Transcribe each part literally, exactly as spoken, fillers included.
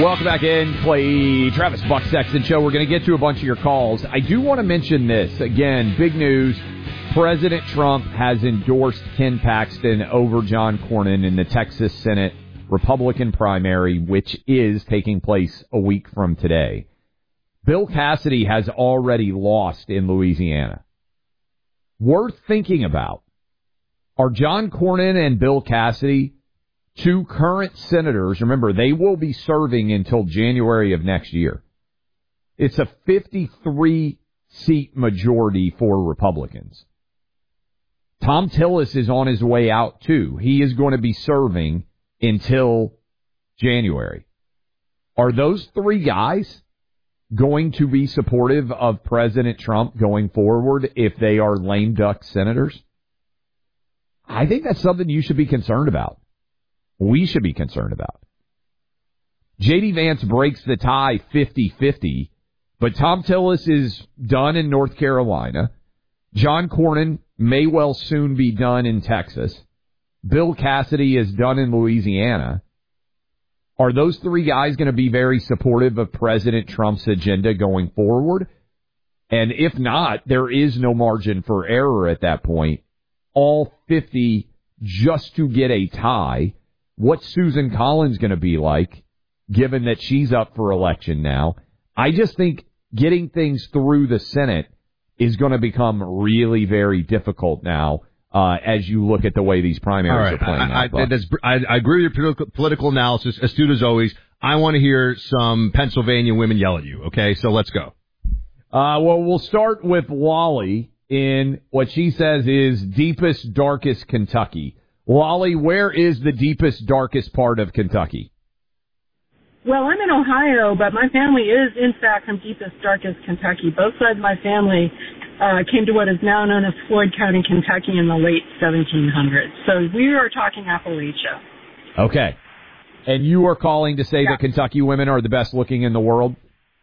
Welcome back in. Play Travis Buck Sexton Show. We're going to get to a bunch of your calls. I do want to mention this. Again, big news. President Trump has endorsed Ken Paxton over John Cornyn in the Texas Senate Republican primary, which is taking place a week from today. Bill Cassidy has already lost in Louisiana. Worth thinking about. Are John Cornyn and Bill Cassidy two current senators? Remember, they will be serving until January of next year. It's a fifty-three seat majority for Republicans. Tom Tillis is on his way out, too. He is going to be serving until January. Are those three guys going to be supportive of President Trump going forward if they are lame duck senators? I think that's something you should be concerned about. We should be concerned about. J D. Vance breaks the tie fifty-fifty, but Tom Tillis is done in North Carolina. John Cornyn may well soon be done in Texas. Bill Cassidy is done in Louisiana. Are those three guys going to be very supportive of President Trump's agenda going forward? And if not, there is no margin for error at that point. All fifty just to get a tie. What's Susan Collins going to be like, given that she's up for election now? I just think getting things through the Senate is going to become really very difficult now uh, as you look at the way these primaries right. are playing I, out. I, that's, I, I agree with your political, political analysis, astute as always. I want to hear some Pennsylvania women yell at you, okay? So let's go. Uh, well, we'll start with Wally in what she says is deepest, darkest Kentucky. Wally, where is the deepest, darkest part of Kentucky? Well, I'm in Ohio, but my family is, in fact, from deepest, darkest Kentucky. Both sides of my family uh, came to what is now known as Floyd County, Kentucky in the late seventeen hundreds. So we are talking Appalachia. Okay. And you are calling to say yeah. that Kentucky women are the best looking in the world?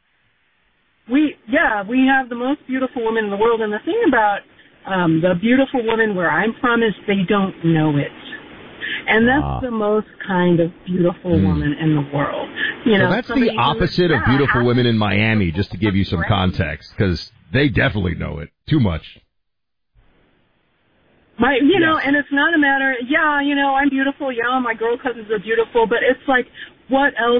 We, yeah, we have the most beautiful women in the world. And the thing about um, the beautiful women where I'm from is they don't know it. And that's uh, the most kind of beautiful mm. woman in the world. You know, so that's the opposite of beautiful women in Miami, just to give you some context, because they definitely know it too much. My, you yes. know, and it's not a matter, yeah, you know, I'm beautiful, yeah, my girl cousins are beautiful, but it's like, what else